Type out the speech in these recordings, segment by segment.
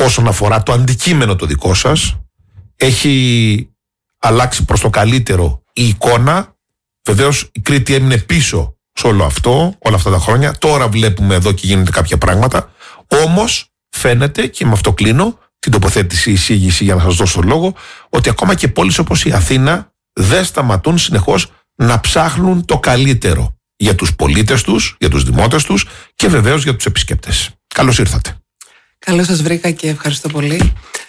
όσον αφορά το αντικείμενο το δικό σας. Έχει αλλάξει προς το καλύτερο η εικόνα. Βεβαίως η Κρήτη έμεινε πίσω σε όλο αυτό, όλα αυτά τα χρόνια. Τώρα βλέπουμε εδώ και γίνονται κάποια πράγματα. Όμως φαίνεται, και με αυτό κλείνω την τοποθέτηση, εισήγηση για να σας δώσω το λόγο, ότι ακόμα και πόλεις όπως η Αθήνα δεν σταματούν συνεχώς να ψάχνουν το καλύτερο για τους πολίτες τους, για τους δημότες τους και βεβαίως για τους επισκέπτες. Καλώς ήρθατε. Καλώς σας βρήκα και ευχαριστώ πολύ.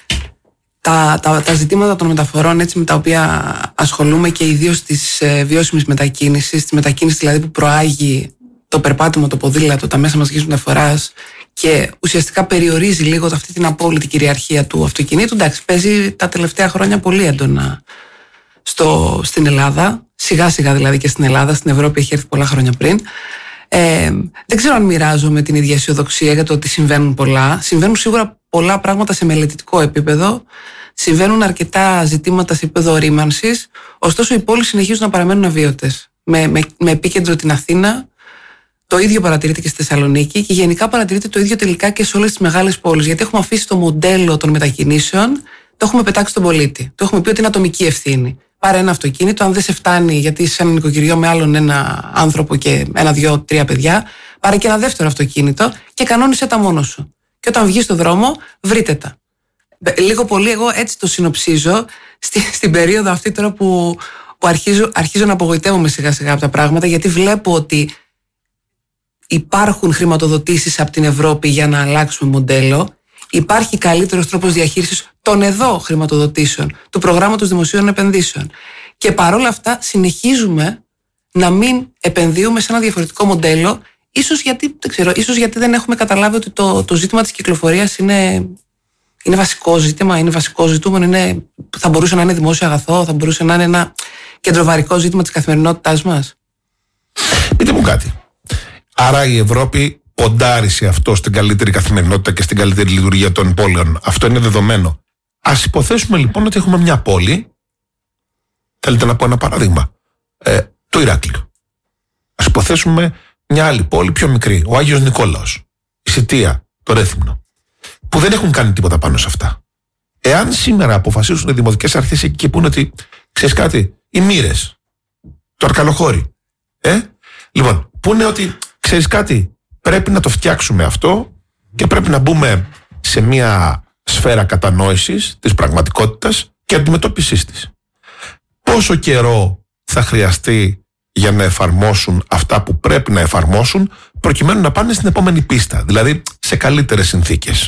Τα ζητήματα των μεταφορών, έτσι, με τα οποία ασχολούμαι, και ιδίως της βιώσιμης μετακίνησης, της μετακίνησης δηλαδή που προάγει το περπάτημα, το ποδήλατο, τα μέσα μαζικής μεταφοράς και ουσιαστικά περιορίζει λίγο αυτή την απόλυτη κυριαρχία του αυτοκινήτου. Εντάξει, παίζει τα τελευταία χρόνια πολύ έντονα στην Ελλάδα, σιγά σιγά δηλαδή και στην Ελλάδα, στην Ευρώπη έχει έρθει πολλά χρόνια πριν. Δεν ξέρω αν μοιράζομαι την ίδια αισιοδοξία για το ότι συμβαίνουν πολλά. Συμβαίνουν σίγουρα πολλά πράγματα σε μελετητικό επίπεδο. Συμβαίνουν αρκετά ζητήματα σε επίπεδο ρήμανσης. Ωστόσο, οι πόλεις συνεχίζουν να παραμένουν αβίωτες. Με επίκεντρο την Αθήνα. Το ίδιο παρατηρείται και στη Θεσσαλονίκη και γενικά παρατηρείται το ίδιο τελικά και σε όλες τις μεγάλες πόλεις. Γιατί έχουμε αφήσει το μοντέλο των μετακινήσεων, το έχουμε πετάξει στον πολίτη. Το έχουμε πει ότι είναι ατομική ευθύνη. Πάρε ένα αυτοκίνητο, αν δεν σε φτάνει, γιατί είσαι ένα νοικοκυριό με άλλον ένα άνθρωπο και 1, 2, 3 παιδιά, πάρε και ένα δεύτερο αυτοκίνητο και κανόνισε τα μόνο σου. Και όταν βγεις στον δρόμο, βρείτε τα. Λίγο πολύ, εγώ έτσι το συνοψίζω στην περίοδο αυτή τώρα που αρχίζω να απογοητεύομαι σιγά σιγά από τα πράγματα, γιατί βλέπω ότι υπάρχουν χρηματοδοτήσεις από την Ευρώπη για να αλλάξουμε μοντέλο. Υπάρχει καλύτερος τρόπος διαχείρισης των εδώ χρηματοδοτήσεων, του προγράμματος δημοσίων επενδύσεων. Και παρόλα αυτά συνεχίζουμε να μην επενδύουμε σε ένα διαφορετικό μοντέλο, ίσως γιατί δεν έχουμε καταλάβει ότι το ζήτημα της κυκλοφορίας είναι βασικό ζήτημα, είναι βασικό ζητούμενο, θα μπορούσε να είναι δημόσιο αγαθό, θα μπορούσε να είναι ένα κεντροβαρικό ζήτημα της καθημερινότητάς μας. Πείτε μου κάτι. Άρα η Ευρώπη ποντάρει σε αυτό, στην καλύτερη καθημερινότητα και στην καλύτερη λειτουργία των πόλεων. Αυτό είναι δεδομένο. Ας υποθέσουμε λοιπόν ότι έχουμε μια πόλη. Θέλετε να πω ένα παράδειγμα? Το Ηράκλειο. Ας υποθέσουμε μια άλλη πόλη πιο μικρή. Ο Άγιος Νικόλαος, η Σιτία, το Ρέθυμνο, που δεν έχουν κάνει τίποτα πάνω σε αυτά. Εάν σήμερα αποφασίσουν οι δημοτικές αρχές εκεί και πούνε ότι, ξέρεις κάτι, οι Μοίρες, το Αρκαλοχώρι, λοιπόν, πούνε ότι, ξέρεις κάτι, πρέπει να το φτιάξουμε αυτό και πρέπει να μπούμε σε μια σφαίρα κατανόησης της πραγματικότητας και αντιμετώπισης της. Πόσο καιρό θα χρειαστεί για να εφαρμόσουν αυτά που πρέπει να εφαρμόσουν, προκειμένου να πάνε στην επόμενη πίστα, δηλαδή σε καλύτερες συνθήκες?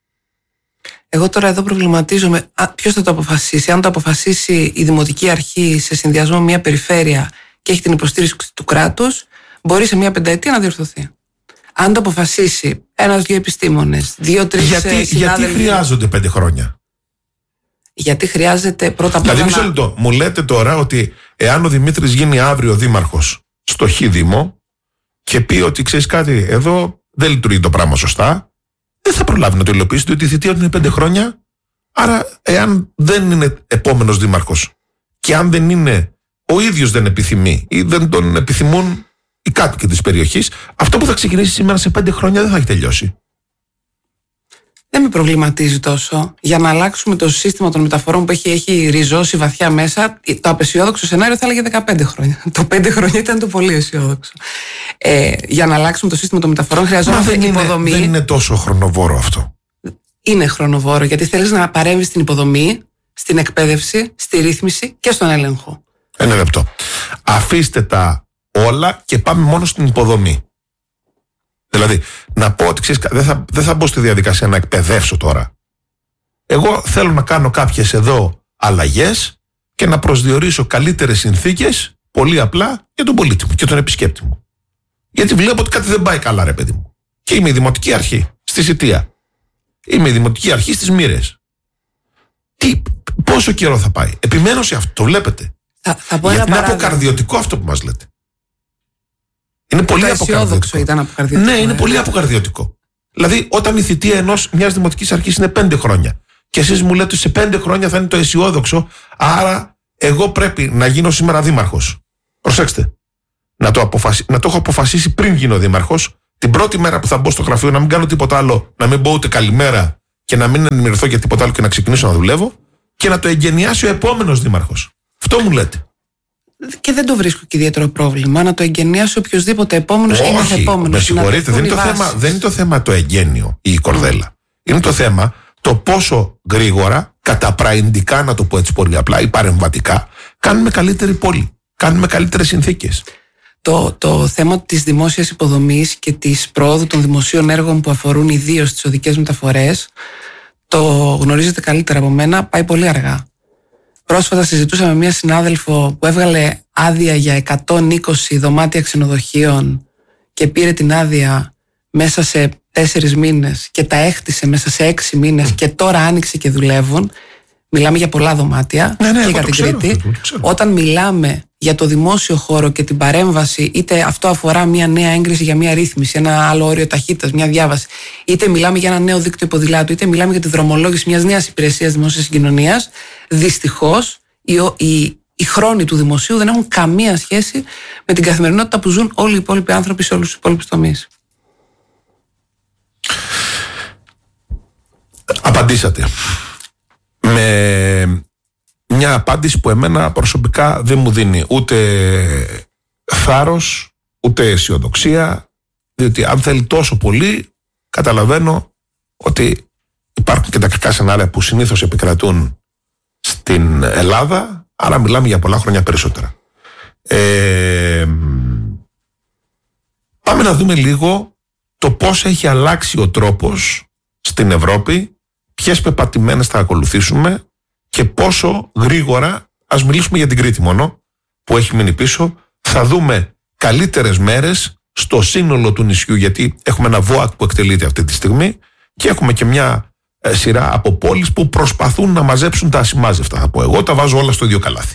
Εγώ τώρα εδώ προβληματίζομαι ποιος θα το αποφασίσει. Αν το αποφασίσει η Δημοτική Αρχή σε συνδυασμό με μια περιφέρεια και έχει την υποστήριξη του κράτους, μπορεί σε μια πενταετία να διορθωθεί. Αν το αποφασίσει ένας-δύο επιστήμονες, 2-3 συνάδελφοι. Γιατί χρειάζονται 5 χρόνια? Γιατί χρειάζεται πρώτα απ' όλα. Δηλαδή, μισό λεπτό. Μου λέτε τώρα ότι εάν ο Δημήτρης γίνει αύριο δήμαρχος στο Χ Δήμο και πει ότι, ξέρεις κάτι, εδώ δεν λειτουργεί το πράγμα σωστά, δεν θα προλάβει να το υλοποιήσει, διότι η θητεία του είναι 5 χρόνια. Άρα, εάν δεν είναι επόμενος δήμαρχος και αν δεν είναι, ο ίδιος δεν επιθυμεί ή δεν τον επιθυμούν οι κάτοικοι της περιοχής, αυτό που θα ξεκινήσει σήμερα σε 5 χρόνια δεν θα έχει τελειώσει. Δεν με προβληματίζει τόσο. Για να αλλάξουμε το σύστημα των μεταφορών που έχει ριζώσει βαθιά μέσα, το απεσιόδοξο σενάριο θα έλεγε 15 χρόνια. Το 5 χρόνια ήταν το πολύ αισιόδοξο. Για να αλλάξουμε το σύστημα των μεταφορών χρειαζόμαστε υποδομή. Δεν είναι τόσο χρονοβόρο αυτό. Είναι χρονοβόρο, γιατί θέλεις να παρέμβεις στην υποδομή, στην εκπαίδευση, στη ρύθμιση και στον έλεγχο. Ένα λεπτό. Αφήστε τα όλα και πάμε μόνο στην υποδομή. Δηλαδή, να πω ότι ξέρεις, δεν θα μπω στη διαδικασία να εκπαιδεύσω τώρα. Εγώ θέλω να κάνω κάποιες εδώ αλλαγές και να προσδιορίσω καλύτερες συνθήκες, πολύ απλά, για τον πολίτη μου και τον επισκέπτη μου. Γιατί βλέπω ότι κάτι δεν πάει καλά, ρε παιδί μου. Και είμαι η Δημοτική Αρχή στη Σιτία. Είμαι η Δημοτική Αρχή στις Μοίρες. Πόσο καιρό θα πάει? Επιμένω σε αυτό, το βλέπετε. Γιατί είναι αποκαρδιωτικό αυτό που μας λέτε. Είναι πολύ αποκαρδιωτικό. Ναι, είναι πολύ αποκαρδιωτικό. Δηλαδή, όταν η θητεία μιας δημοτικής αρχής είναι 5 χρόνια και εσείς μου λέτε ότι σε 5 χρόνια θα είναι το αισιόδοξο, άρα εγώ πρέπει να γίνω σήμερα δήμαρχος. Προσέξτε. Να το έχω αποφασίσει πριν γίνω δήμαρχος, την πρώτη μέρα που θα μπω στο γραφείο, να μην κάνω τίποτα άλλο, να μην πω ούτε καλημέρα και να μην ενημερωθώ για τίποτα άλλο και να ξεκινήσω να δουλεύω και να το εγκαινιάσει ο επόμενος δήμαρχος. Αυτό μου λέτε. Και δεν το βρίσκω και ιδιαίτερο πρόβλημα. Να το εγκαινιάσει οποιοδήποτε επόμενος ή μεθεπόμενος. Με συγχωρείτε, δεν είναι το θέμα το εγγένειο ή η κορδέλα. Είναι το θέμα το πόσο γρήγορα, καταπραϊντικά, να το πω έτσι πολύ απλά, ή παρεμβατικά, κάνουμε καλύτερη πόλη. Κάνουμε καλύτερες συνθήκες. Το θέμα της δημόσιας υποδομής και της προόδου των δημοσίων έργων που αφορούν ιδίως τις οδικές μεταφορές, το γνωρίζετε καλύτερα από μένα, πάει πολύ αργά. Πρόσφατα συζητούσα με μια συνάδελφο που έβγαλε άδεια για 120 δωμάτια ξενοδοχείων και πήρε την άδεια μέσα σε 4 μήνες και τα έκτισε μέσα σε 6 μήνες και τώρα άνοιξε και δουλεύουν. Μιλάμε για πολλά δωμάτια και για την Κρήτη. Όταν μιλάμε για το δημόσιο χώρο και την παρέμβαση, είτε αυτό αφορά μια νέα έγκριση για μια ρύθμιση, ένα άλλο όριο ταχύτητας, μια διάβαση, είτε μιλάμε για ένα νέο δίκτυο ποδηλάτου, είτε μιλάμε για τη δρομολόγηση μιας νέας υπηρεσίας δημόσιας συγκοινωνίας, δυστυχώς οι χρόνοι του δημοσίου δεν έχουν καμία σχέση με την καθημερινότητα που ζουν όλοι οι υπόλοιποι άνθρωποι σε όλους τους υπόλοιπους τομείς. Απαντήσατε με μια απάντηση που εμένα προσωπικά δεν μου δίνει ούτε θάρρος ούτε αισιοδοξία, διότι αν θέλει τόσο πολύ, καταλαβαίνω ότι υπάρχουν και τα κακά σενάρια που συνήθως επικρατούν στην Ελλάδα, άρα μιλάμε για πολλά χρόνια περισσότερα. Πάμε να δούμε λίγο το πώς έχει αλλάξει ο τρόπος στην Ευρώπη, ποιες πεπατημένες θα ακολουθήσουμε και πόσο γρήγορα, ας μιλήσουμε για την Κρήτη μόνο, που έχει μείνει πίσω, θα δούμε καλύτερες μέρες στο σύνολο του νησιού, γιατί έχουμε ένα ΒΟΑΚ που εκτελείται αυτή τη στιγμή και έχουμε και μια σειρά από πόλεις που προσπαθούν να μαζέψουν τα ασημάζευτα. Θα πω εγώ, τα βάζω όλα στο ίδιο καλάθι.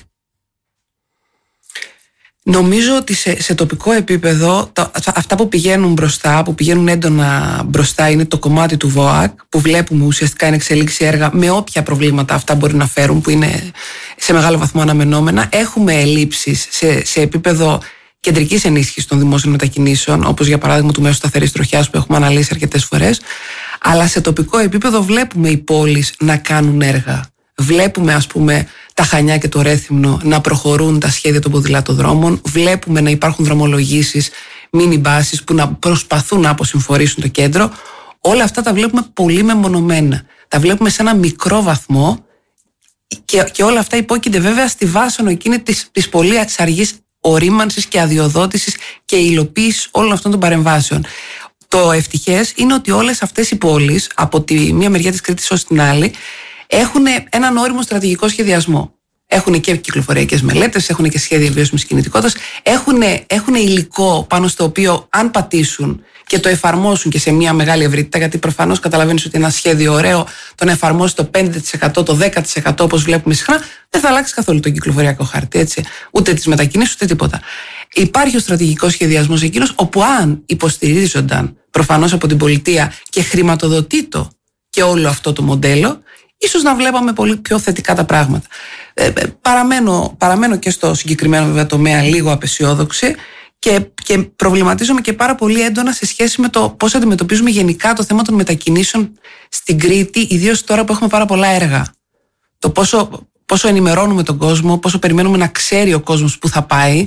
Νομίζω ότι σε τοπικό επίπεδο αυτά που πηγαίνουν μπροστά, που πηγαίνουν έντονα μπροστά, είναι το κομμάτι του ΒΟΑΚ, που βλέπουμε ουσιαστικά είναι εξελίξει έργα με όποια προβλήματα αυτά μπορεί να φέρουν, που είναι σε μεγάλο βαθμό αναμενόμενα. Έχουμε ελλείψεις σε επίπεδο κεντρικής ενίσχυσης των δημόσιων μετακινήσεων, όπως για παράδειγμα του μέσου σταθερής τροχιάς που έχουμε αναλύσει αρκετές φορές. Αλλά σε τοπικό επίπεδο βλέπουμε οι πόλεις να κάνουν έργα. Βλέπουμε, ας πούμε, τα Χανιά και το Ρέθυμνο να προχωρούν τα σχέδια των ποδηλατοδρόμων. Βλέπουμε να υπάρχουν δρομολογήσεις, μίνι-μπάσεις που να προσπαθούν να αποσυμφορήσουν το κέντρο. Όλα αυτά τα βλέπουμε πολύ μεμονωμένα. Τα βλέπουμε σε ένα μικρό βαθμό και όλα αυτά υπόκεινται βέβαια στη βάσανο εκείνη της πολύ αργής ορίμανσης και αδειοδότησης και υλοποίησης όλων αυτών των παρεμβάσεων. Το ευτυχές είναι ότι όλες αυτές οι πόλεις, από τη μία μεριά της Κρήτης ως την άλλη, έχουν έναν όριμο στρατηγικό σχεδιασμό. Έχουν και κυκλοφοριακές μελέτες, έχουν και σχέδια βιώσιμης κινητικότητας, έχουν υλικό πάνω στο οποίο, αν πατήσουν και το εφαρμόσουν και σε μια μεγάλη ευρύτητα, γιατί προφανώς καταλαβαίνεις ότι ένα σχέδιο ωραίο, το να εφαρμόσει το 5%, το 10%, όπως βλέπουμε συχνά, δεν θα αλλάξει καθόλου τον κυκλοφοριακό χάρτη, έτσι. Ούτε τις μετακινήσεις, ούτε τίποτα. Υπάρχει ο στρατηγικός σχεδιασμός εκείνος, όπου αν υποστηρίζονταν προφανώς από την πολιτεία και χρηματοδοτήτο και όλο αυτό το μοντέλο, ίσως να βλέπαμε πολύ πιο θετικά τα πράγματα. Παραμένω και στο συγκεκριμένο βέβαια τομέα λίγο απεσιόδοξη και προβληματίζομαι και πάρα πολύ έντονα σε σχέση με το πώς αντιμετωπίζουμε γενικά το θέμα των μετακινήσεων στην Κρήτη, ιδίως τώρα που έχουμε πάρα πολλά έργα. Το πόσο ενημερώνουμε τον κόσμο, πόσο περιμένουμε να ξέρει ο κόσμος που θα πάει,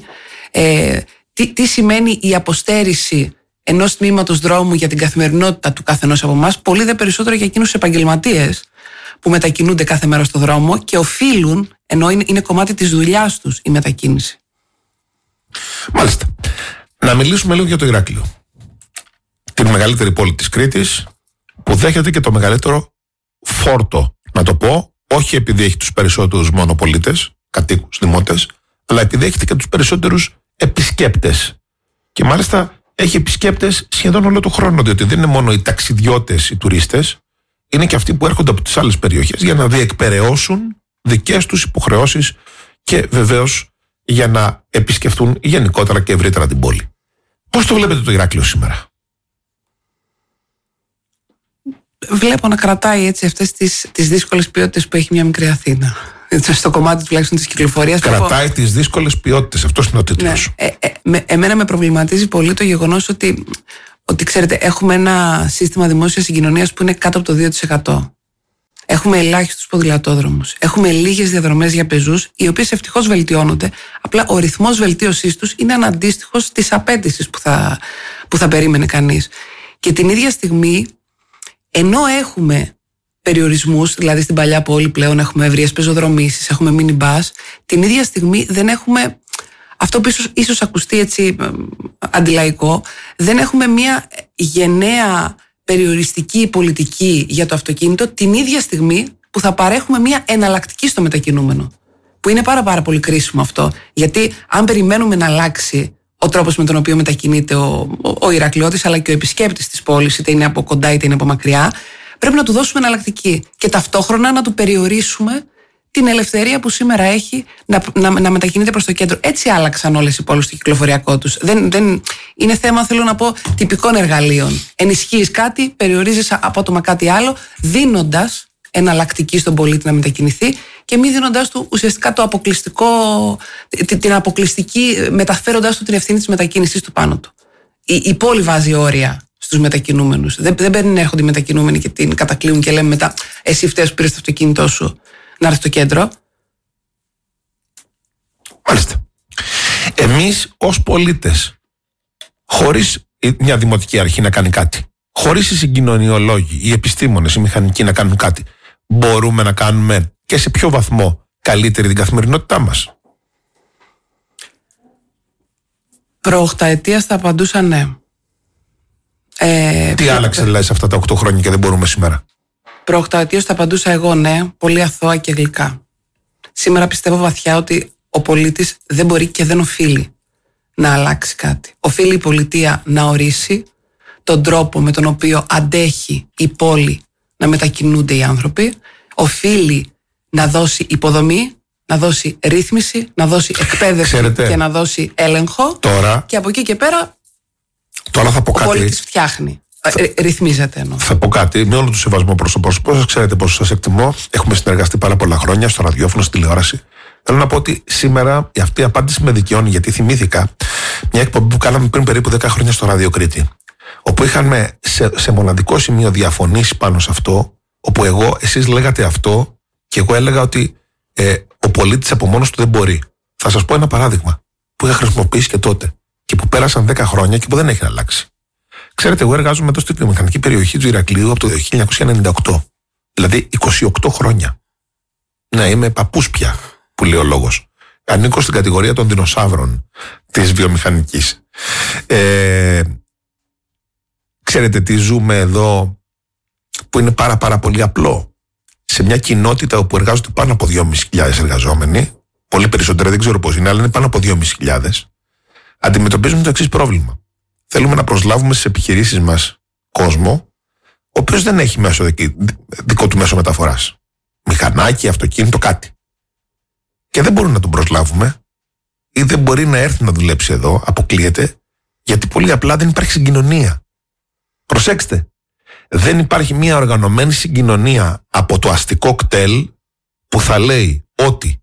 τι σημαίνει η αποστέρηση ενός τμήματος δρόμου για την καθημερινότητα του καθενός από εμάς, πολύ δε περισσότερο για εκείνους τους επαγγελματίες που μετακινούνται κάθε μέρα στο δρόμο και οφείλουν, ενώ είναι κομμάτι της δουλειάς τους η μετακίνηση. Μάλιστα. Να μιλήσουμε λίγο για το Ηράκλειο. Την μεγαλύτερη πόλη της Κρήτης, που δέχεται και το μεγαλύτερο φόρτο, να το πω, όχι επειδή έχει τους περισσότερους μόνο πολίτες, κατοίκους, δημότες, αλλά επειδή έχει και τους περισσότερους επισκέπτες. Και μάλιστα έχει επισκέπτες σχεδόν όλο τον χρόνο, διότι δεν είναι μόνο οι ταξιδιώτες, οι τουρίστες, είναι και αυτοί που έρχονται από τις άλλες περιοχές για να διεκπεραιώσουν δικές τους υποχρεώσεις και βεβαίως για να επισκεφτούν γενικότερα και ευρύτερα την πόλη. Πώς το βλέπετε το Ηράκλειο σήμερα? Βλέπω να κρατάει έτσι αυτές τις δύσκολες ποιότητες που έχει μια μικρή Αθήνα. Στο κομμάτι τουλάχιστον της κυκλοφορίας. Κρατάει τις δύσκολες ποιότητες, αυτός είναι ο τίτλος. Εμένα με προβληματίζει πολύ το γεγονός ότι ξέρετε, έχουμε ένα σύστημα δημόσιας συγκοινωνίας που είναι κάτω από το 2%. Έχουμε ελάχιστους ποδηλατόδρομους. Έχουμε λίγες διαδρομές για πεζούς, οι οποίες ευτυχώς βελτιώνονται. Απλά ο ρυθμός βελτίωσής τους είναι αναντίστοιχος της απέτησης που θα περίμενε κανείς. Και την ίδια στιγμή, ενώ έχουμε περιορισμούς, δηλαδή στην παλιά πόλη πλέον έχουμε ευρείες πεζοδρομήσεις, έχουμε mini-bus, την ίδια στιγμή δεν έχουμε, αυτό που ίσως ακουστεί έτσι αντιλαϊκό, δεν έχουμε μια γενναία περιοριστική πολιτική για το αυτοκίνητο την ίδια στιγμή που θα παρέχουμε μια εναλλακτική στο μετακινούμενο. Που είναι πάρα πολύ κρίσιμο αυτό. Γιατί αν περιμένουμε να αλλάξει ο τρόπος με τον οποίο μετακινείται ο Ηρακλειώτης αλλά και ο επισκέπτης της πόλης, είτε είναι από κοντά είτε είναι από μακριά, πρέπει να του δώσουμε εναλλακτική και ταυτόχρονα να του περιορίσουμε την ελευθερία που σήμερα έχει να μετακινείται προς το κέντρο. Έτσι άλλαξαν όλες οι πόλεις στο κυκλοφοριακό τους. Δεν είναι θέμα, θέλω να πω, τυπικών εργαλείων. Ενισχύεις κάτι, περιορίζεις απότομα κάτι άλλο, δίνοντας εναλλακτική στον πολίτη να μετακινηθεί και μη δίνοντας του ουσιαστικά το αποκλειστικό, την αποκλειστική, μεταφέροντας του την ευθύνη της μετακίνησης του πάνω του. Η πόλη βάζει όρια στους μετακινούμενους. Δεν παίρνει να έρχονται οι μετακινούμενοι και την κατακλείουν και λέμε μετά εσύ φταίς που πήρες το αυτοκίνητό σου να έρθει στο κέντρο. Μάλιστα. Εμείς ως πολίτες, χωρίς μια δημοτική αρχή να κάνει κάτι, χωρίς οι συγκοινωνιολόγοι, οι επιστήμονες, οι μηχανικοί να κάνουν κάτι, μπορούμε να κάνουμε και σε ποιο βαθμό καλύτερη την καθημερινότητά μας? Προ-8ετίας θα απαντούσα ναι. Τι άλλαξε δηλαδή σε αυτά τα 8 χρόνια και δεν μπορούμε σήμερα? Προ-8ετίας θα απαντούσα εγώ ναι, πολύ αθώα και γλυκά. Σήμερα πιστεύω βαθιά ότι ο πολίτης δεν μπορεί και δεν οφείλει να αλλάξει κάτι. Οφείλει η πολιτεία να ορίσει τον τρόπο με τον οποίο αντέχει η πόλη να μετακινούνται οι άνθρωποι. Οφείλει να δώσει υποδομή, να δώσει ρύθμιση, να δώσει εκπαίδευση. Ξέρετε, και να δώσει έλεγχο. Τώρα, και από εκεί και πέρα θα πω ο πολίτης φτιάχνει. Ρυθμίζεται εννοώ. Θα πω κάτι, με όλο το σεβασμό προς το πρόσωπό σας, ξέρετε πόσο σας εκτιμώ. Έχουμε συνεργαστεί πάρα πολλά χρόνια στο ραδιόφωνο, στη τηλεόραση. Θέλω να πω ότι σήμερα αυτή η απάντηση με δικαιώνει, γιατί θυμήθηκα μια εκπομπή που κάναμε πριν περίπου 10 χρόνια στο Ράδιο Κρήτη, όπου είχαμε σε μοναδικό σημείο διαφωνήσει πάνω σε αυτό, όπου εσείς λέγατε αυτό και εγώ έλεγα ότι ο πολίτης από μόνος του δεν μπορεί. Θα σας πω ένα παράδειγμα που είχα χρησιμοποιήσει και τότε και που πέρασαν 10 χρόνια και που δεν έχει αλλάξει. Ξέρετε, εγώ εργάζομαι εδώ στη βιομηχανική περιοχή του Ηρακλείου από το 1998, δηλαδή 28 χρόνια. Ναι, είμαι παππούς πια, που λέει ο λόγος. Ανήκω στην κατηγορία των δεινοσαύρων της βιομηχανικής. Ξέρετε τι ζούμε εδώ που είναι πάρα πολύ απλό? Σε μια κοινότητα όπου εργάζονται πάνω από 2.500 εργαζόμενοι, πολύ περισσότερα δεν ξέρω πώς είναι, αλλά είναι πάνω από 2.500, αντιμετωπίζουμε το εξής πρόβλημα. Θέλουμε να προσλάβουμε στις επιχειρήσεις μας κόσμο, ο οποίος δεν έχει δικό του μέσο μεταφοράς. Μηχανάκι, αυτοκίνητο, κάτι. Και δεν μπορούμε να τον προσλάβουμε ή δεν μπορεί να έρθει να δουλέψει εδώ, αποκλείεται, γιατί πολύ απλά δεν υπάρχει συγκοινωνία. Προσέξτε, δεν υπάρχει μια οργανωμένη συγκοινωνία από το αστικό κτέλ που θα λέει ότι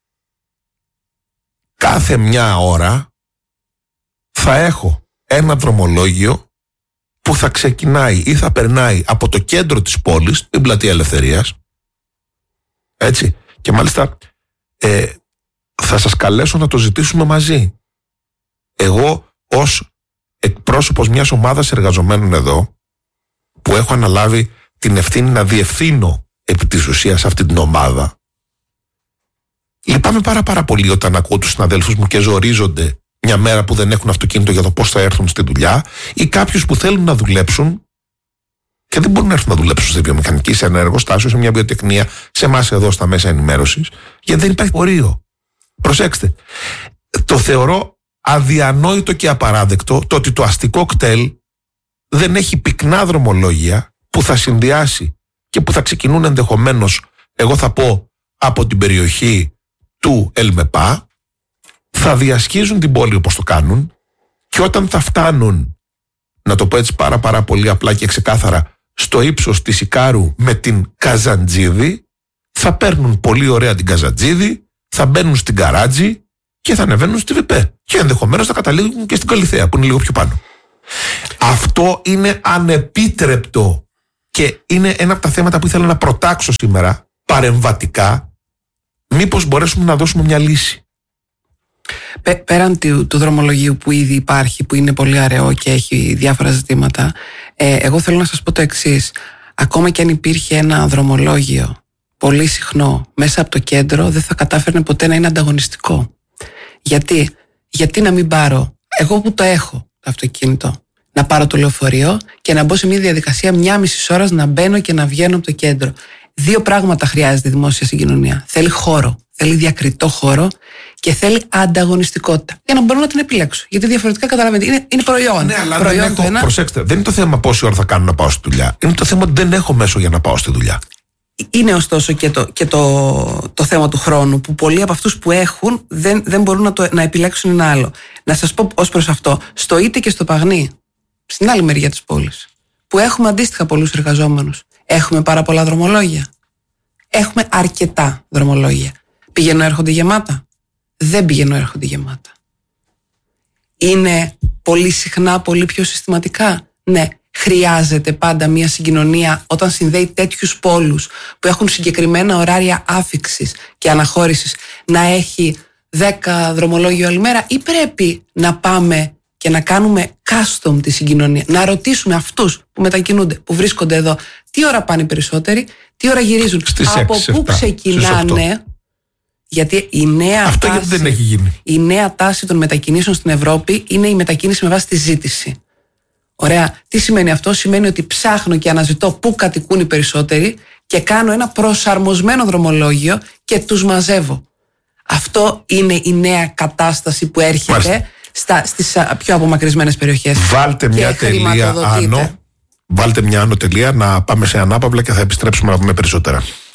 κάθε μια ώρα θα έχω ένα δρομολόγιο που θα ξεκινάει ή θα περνάει από το κέντρο της πόλης, την Πλατεία Ελευθερίας, έτσι, και μάλιστα θα σας καλέσω να το ζητήσουμε μαζί. Εγώ ως εκπρόσωπος μιας ομάδας εργαζομένων εδώ, που έχω αναλάβει την ευθύνη να διευθύνω επί της ουσίας αυτή την ομάδα, λυπάμαι πάρα πολύ όταν ακούω τους συναδέλφους μου και ζορίζονται μια μέρα που δεν έχουν αυτοκίνητο για το πώς θα έρθουν στη δουλειά, ή κάποιους που θέλουν να δουλέψουν και δεν μπορούν να έρθουν να δουλέψουν στη βιομηχανική, σε ένα εργοστάσιο, σε μια βιοτεχνία, σε εμάς εδώ στα μέσα ενημέρωσης, γιατί δεν υπάρχει πορείο. Προσέξτε, το θεωρώ αδιανόητο και απαράδεκτο το ότι το αστικό κτέλ δεν έχει πυκνά δρομολόγια που θα συνδυάσει και που θα ξεκινούν ενδεχομένως, εγώ θα πω, από την περιοχή του ΕΛΜΕΠΑ, θα διασχίζουν την πόλη όπως το κάνουν, και όταν θα φτάνουν, να το πω έτσι πάρα πολύ απλά και ξεκάθαρα, στο ύψος της Ικάρου με την Καζαντζίδη, θα παίρνουν πολύ ωραία την Καζαντζίδη, θα μπαίνουν στην Καράτζη και θα ανεβαίνουν στη Βιπέ. Και ενδεχομένως θα καταλήγουν και στην Καλυθέα που είναι λίγο πιο πάνω. Αυτό είναι ανεπίτρεπτο. Και είναι ένα από τα θέματα που ήθελα να προτάξω σήμερα, παρεμβατικά, μήπως μπορέσουμε να δώσουμε μια λύση. Πέραν του δρομολογίου που ήδη υπάρχει, που είναι πολύ αραιό και έχει διάφορα ζητήματα, εγώ θέλω να σας πω το εξής. Ακόμα και αν υπήρχε ένα δρομολόγιο πολύ συχνό μέσα από το κέντρο, δεν θα κατάφερνε ποτέ να είναι ανταγωνιστικό. Γιατί να μην πάρω, εγώ που το έχω το αυτοκίνητο, να πάρω το λεωφορείο και να μπω σε μια διαδικασία 1,5 ώρας να μπαίνω και να βγαίνω από το κέντρο. 2 πράγματα χρειάζεται η δημόσια συγκοινωνία. Θέλει χώρο, θέλει διακριτό χώρο και θέλει ανταγωνιστικότητα. Για να μπορώ να την επιλέξω. Γιατί διαφορετικά καταλαβαίνετε, είναι προϊόν. Ναι, αλλά προϊόν προσέξτε, δεν είναι το θέμα πόση ώρα θα κάνω να πάω στη δουλειά. Είναι το θέμα ότι δεν έχω μέσο για να πάω στη δουλειά. Είναι ωστόσο και το θέμα του χρόνου, που πολλοί από αυτούς που έχουν δεν μπορούν να επιλέξουν ένα άλλο. Να σας πω ως προς αυτό, στο Είτε και στο Παγνί, στην άλλη μεριά της πόλης, που έχουμε αντίστοιχα πολλούς εργαζόμενους, έχουμε πάρα πολλά δρομολόγια. Έχουμε αρκετά δρομολόγια. Πηγαίνουν έρχονται γεμάτα? Δεν πηγαίνουν έρχονται γεμάτα. Είναι πολύ συχνά, πολύ πιο συστηματικά? Ναι. Χρειάζεται πάντα μια συγκοινωνία όταν συνδέει τέτοιους πόλους που έχουν συγκεκριμένα ωράρια άφιξης και αναχώρησης να έχει 10 δρομολόγιο όλη μέρα, ή πρέπει να πάμε και να κάνουμε custom τη συγκοινωνία, να ρωτήσουμε αυτούς που μετακινούνται, που βρίσκονται εδώ, τι ώρα πάνε οι περισσότεροι, τι ώρα γυρίζουν, από πού ξεκινάνε? Γιατί η νέα γιατί δεν έχει γίνει. Η νέα τάση των μετακινήσεων στην Ευρώπη είναι η μετακίνηση με βάση τη ζήτηση. Ωραία. Τι σημαίνει αυτό? Σημαίνει ότι ψάχνω και αναζητώ πού κατοικούν οι περισσότεροι και κάνω ένα προσαρμοσμένο δρομολόγιο και τους μαζεύω. Αυτό είναι η νέα κατάσταση που έρχεται στις πιο απομακρυσμένες περιοχές. Βάλτε μια τελεία άνω. Βάλτε μια άνω τελεία, να πάμε σε ανάπαυλα και θα επιστρέψουμε να πούμε περισσότερα.